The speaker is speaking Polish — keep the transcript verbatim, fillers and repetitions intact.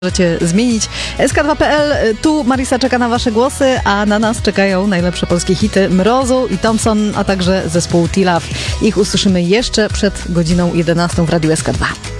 Możecie zmienić. S K dwa kropka P L, tu Marisa czeka na wasze głosy, a na nas czekają najlepsze polskie hity Mrozu i Thompson, a także zespół T-Love. Ich usłyszymy jeszcze przed godziną jedenastą w Radiu S K dwa.